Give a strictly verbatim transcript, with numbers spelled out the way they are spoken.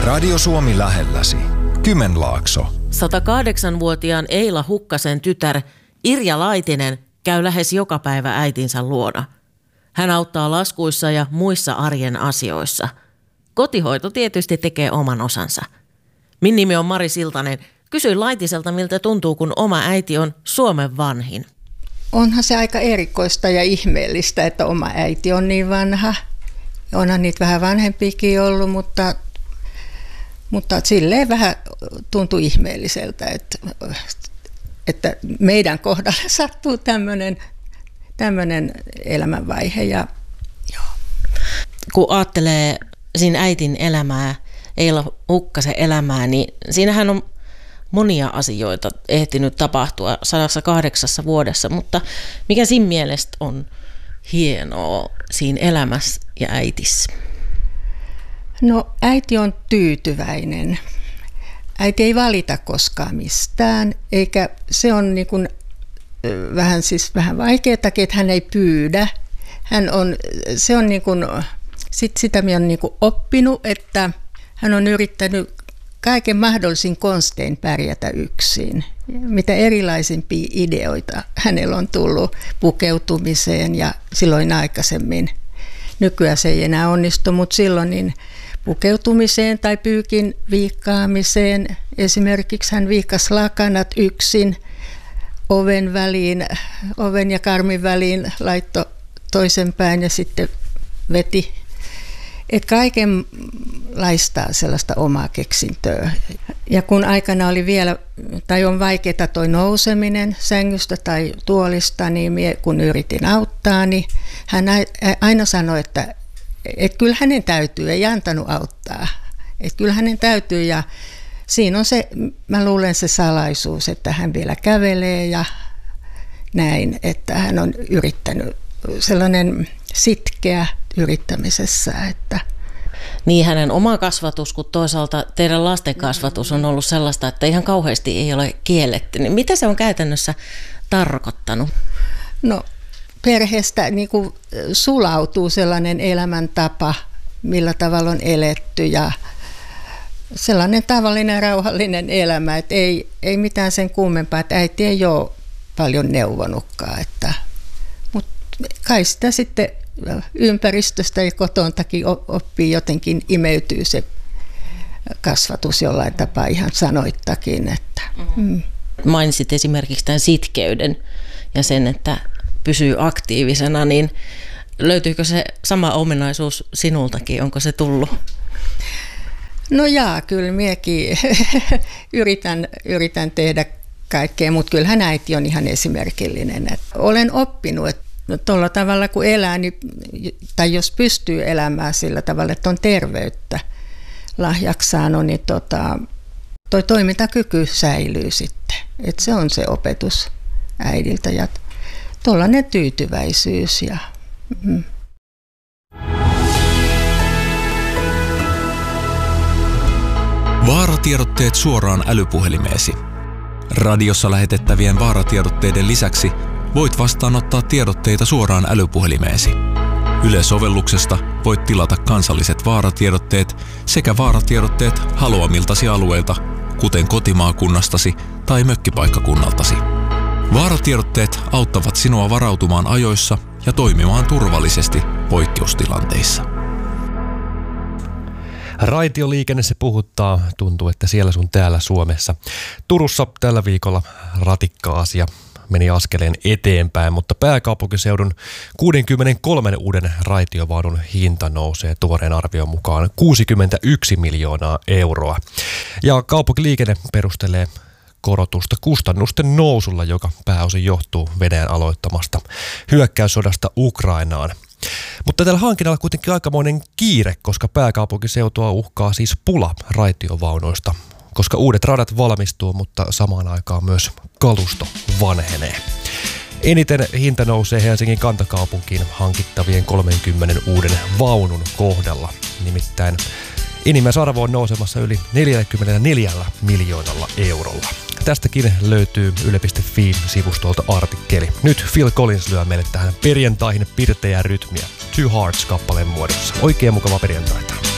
Radio Suomi lähelläsi. Kymenlaakso. sata kahdeksanvuotiaan Eila Hukkasen tytär Irja Laitinen käy lähes joka päivä äitinsä luona. Hän auttaa laskuissa ja muissa arjen asioissa. Kotihoito tietysti tekee oman osansa. Min nimi on Mari Siltanen. Kysyin Laitiselta, miltä tuntuu, kun oma äiti on Suomen vanhin. Onhan se aika erikoista ja ihmeellistä, että oma äiti on niin vanha. Onhan niitä vähän vanhempiakin ollut, mutta, mutta silleen vähän tuntui ihmeelliseltä, että, että meidän kohdalla sattuu tämmöinen, tämmöinen elämänvaihe. Ja, joo. Kun ajattelee siinä äitin elämää, Eila Hukkasen elämää, niin siinähän on monia asioita ehtinyt tapahtua sadassa kahdeksassa vuodessa, mutta mikä siinä mielestä on hienoa siinä elämässä ja äitissä? No äiti on tyytyväinen. Äiti ei valita koskaan mistään, eikä se on niin kuin vähän, siis vähän vaikeatakin, että hän ei pyydä. Hän on, se on niin kuin, sit sitä minä olen niin kuin oppinut, että hän on yrittänyt kaiken mahdollisin konstein pärjätä yksin. Mitä erilaisimpia ideoita hänellä on tullut pukeutumiseen ja silloin aikaisemmin. Nykyään se ei enää onnistu, mutta silloin niin pukeutumiseen tai pyykin viikkaamiseen. Esimerkiksi hän viikkasi lakanat yksin oven väliin, oven ja karmin väliin, laittoi toisen päin ja sitten veti. Että kaikenlaista sellaista omaa keksintöä. Ja kun aikana oli vielä, tai on vaikeaa toi nouseminen sängystä tai tuolista, niin mie, kun yritin auttaa, niin hän aina sanoi, että et kyllä hänen täytyy, ei antanut auttaa. Että kyllä hänen täytyy, ja siinä on se, mä luulen se salaisuus, että hän vielä kävelee ja näin, että hän on yrittänyt, sellainen sitkeä yrittämisessä, että niin hänen oma kasvatus kuin toisaalta teidän lasten kasvatus on ollut sellaista, että ihan kauheasti ei ole kielletty. Niin mitä se on käytännössä tarkoittanut? No perheestä niin kuin sulautuu sellainen elämäntapa, millä tavalla on eletty ja sellainen tavallinen rauhallinen elämä, että ei, ei mitään sen kummempaa, että äiti ei ole paljon neuvonutkaan, että, mutta kai sitä sitten ympäristöstä ja kotontakin oppii jotenkin, imeytyy se kasvatus jollain tapaa, ihan sanoittakin. Että, mm. Mainitsit esimerkiksi tämän sitkeyden ja sen, että pysyy aktiivisena, niin löytyykö se sama ominaisuus sinultakin? Onko se tullut? No jaa, kyllä minäkin yritän, yritän tehdä kaikkea, mutta kyllähän äiti on ihan esimerkillinen. Että olen oppinut, että no tuolla tavalla kun elää, niin, tai jos pystyy elämään sillä tavalla, että on terveyttä lahjaksi saanut, niin tota, toi toimintakyky säilyy sitten. Että se on se opetus äidiltä ja tuollainen tyytyväisyys. Ja, mm. Vaaratiedotteet suoraan älypuhelimeesi. Radiossa lähetettävien vaaratiedotteiden lisäksi voit vastaanottaa tiedotteita suoraan älypuhelimeesi. Yle-sovelluksesta voit tilata kansalliset vaaratiedotteet sekä vaaratiedotteet haluamiltasi alueilta, kuten kotimaakunnastasi tai mökkipaikkakunnaltasi. Vaaratiedotteet auttavat sinua varautumaan ajoissa ja toimimaan turvallisesti poikkeustilanteissa. Raitioliikenne se puhuttaa, tuntuu, että siellä sun täällä Suomessa. Turussa tällä viikolla ratikka-asia meni askeleen eteenpäin, mutta pääkaupunkiseudun kuusikymmentäkolme uuden raitiovaunun hinta nousee tuoreen arvion mukaan kuusikymmentäyksi miljoonaa euroa. Ja kaupunkiliikenne perustelee korotusta kustannusten nousulla, joka pääosin johtuu Venäjän aloittamasta hyökkäyssodasta Ukrainaan. Mutta tällä hankinnalla kuitenkin aikamoinen kiire, koska pääkaupunkiseutua uhkaa siis pula raitiovaunoista, koska uudet radat valmistuu, mutta samaan aikaan myös kalusto vanhenee. Eniten hinta nousee Helsingin kantakaupunkiin hankittavien kolmenkymmenen uuden vaunun kohdalla. Nimittäin enimmäisarvo on nousemassa yli neljäkymmentäneljä miljoonalla eurolla. Tästäkin löytyy yle piste fi-sivustolta artikkeli. Nyt Phil Collins lyö meille tähän perjantaihin pirteää rytmiä Two Hearts -kappaleen muodossa. Oikein mukava perjantaita.